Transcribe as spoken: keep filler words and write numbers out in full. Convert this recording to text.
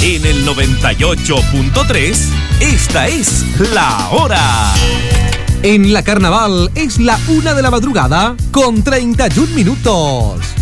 En el noventa y ocho punto tres, esta es La Hora. En la Carnaval es la una de la madrugada con treinta y un minutos.